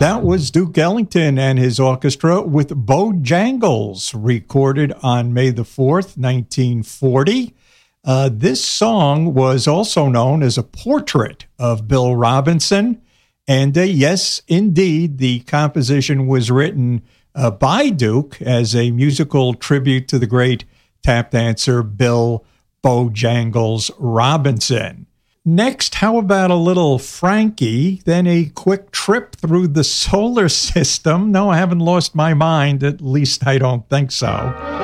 That was Duke Ellington and his orchestra with Bojangles, recorded on May the 4th, 1940. This song was also known as a portrait of Bill Robinson. And yes, indeed, the composition was written by Duke as a musical tribute to the great tap dancer Bill Bojangles Robinson. Next, how about a little Frankie, then a quick trip through the solar system? No, I haven't lost my mind, at least I don't think so.